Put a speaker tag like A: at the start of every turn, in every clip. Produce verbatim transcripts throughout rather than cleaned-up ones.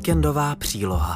A: Víkendová příloha.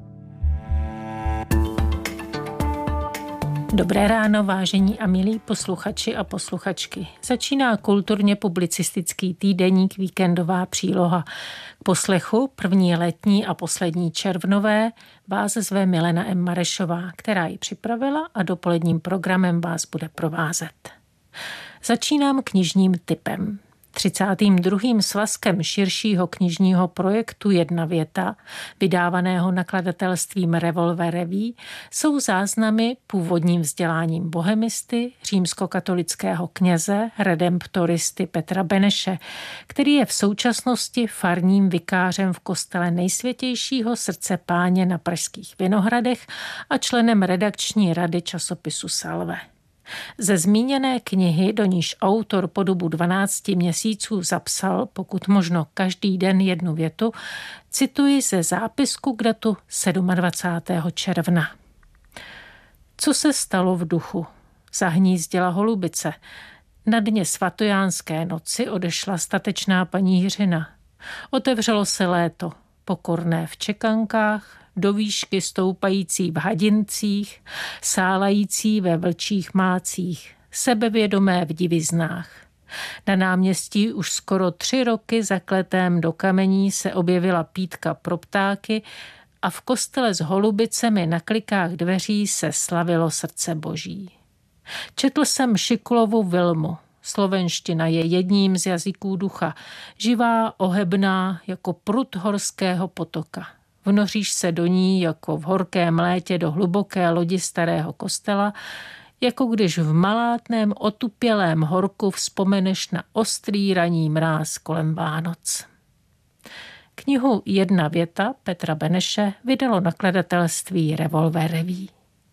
B: Dobré ráno, vážení a milí posluchači a posluchačky. Začíná kulturně publicistický týdeník Víkendová příloha. K poslechu první letní a poslední červnové vás zve Milena M. Marešová, která ji připravila a dopoledním programem vás bude provázet. Začínám knižním tipem. třicátým druhým svazkem širšího knižního projektu Jedna věta, vydávaného nakladatelstvím Revolver Revue, jsou záznamy původním vzděláním bohemisty, římskokatolického kněze, redemptoristy Petra Beneše, který je v současnosti farním vikářem v kostele Nejsvětějšího srdce Páně na Pražských Vinohradech a členem redakční rady časopisu Salve. Ze zmíněné knihy, do níž autor po dobu dvanácti měsíců zapsal, pokud možno každý den jednu větu, cituji ze zápisku k datu dvacátého sedmého června. Co se stalo v duchu? Zahnízdila holubice. Na dně svatojánské noci odešla statečná paní Jiřina. Otevřelo se léto, pokorné v čekankách, do výšky stoupající v hadincích, sálající ve vlčích mácích, sebevědomé v diviznách. Na náměstí už skoro tři roky zakletém do kamení se objevila pítka pro ptáky a v kostele s holubicemi na klikách dveří se slavilo srdce Boží. Četl jsem Šikulovu Vilmu. Slovenština je jedním z jazyků ducha, živá, ohebná, jako prud horského potoka. Vnoříš se do ní jako v horkém létě do hluboké lodi starého kostela, jako když v malátném otupělém horku vzpomeneš na ostrý ranní mráz kolem Vánoc. Knihu Jedna věta Petra Beneše vydalo nakladatelství Revolver Revue.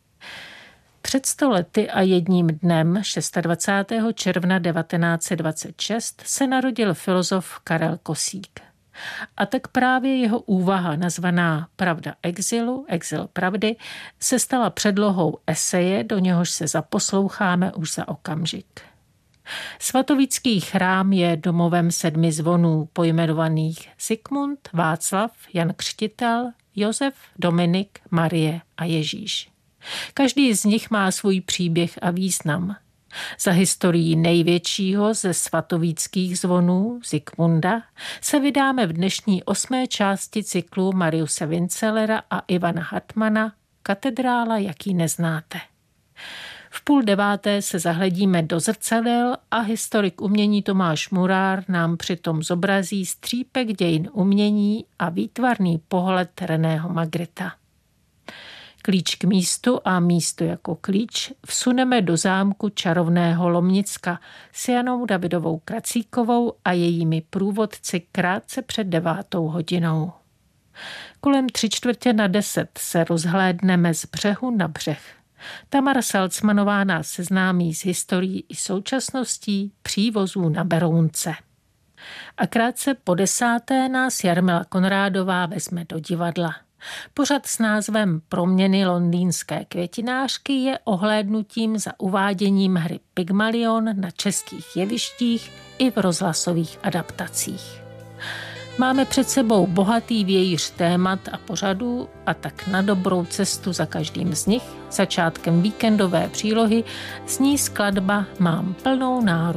B: Před sto lety a jedním dnem dvacátého šestého června devatenáct set dvacet šest se narodil filozof Karel Kosík. A tak právě jeho úvaha nazvaná Pravda exilu, exil pravdy, se stala předlohou eseje, do něhož se zaposloucháme už za okamžik. Svatovický chrám je domovem sedmi zvonů pojmenovaných Zikmund, Václav, Jan Křtitel, Josef, Dominik, Marie a Ježíš. Každý z nich má svůj příběh a význam. Za historií největšího ze svatovíckých zvonů, Zikmunda, se vydáme v dnešní osmé části cyklu Mariuse Vincellera a Ivana Hartmana Katedrála, jaký neznáte. V půl deváté se zahledíme do zrcadel a historik umění Tomáš Murár nám přitom zobrazí střípek dějin umění a výtvarný pohled Reného Magreta. Klíč k místu a místo jako klíč vsuneme do zámku čarovného Lomnicka s Janou Davidovou Kracíkovou a jejími průvodci krátce před devátou hodinou. Kolem tři čtvrtě na deset se rozhlédneme z břehu na břeh. Tamara Salcmanová nás seznámí s historií i současností přívozů na Berounce. A krátce po desáté nás Jarmila Konrádová vezme do divadla. Pořad s názvem Proměny londýnské květinářky je ohlédnutím za uváděním hry Pygmalion na českých jevištích i v rozhlasových adaptacích. Máme před sebou bohatý vějíř témat a pořadů a tak na dobrou cestu za každým z nich, začátkem víkendové přílohy, zní skladba Mám plnou náruč.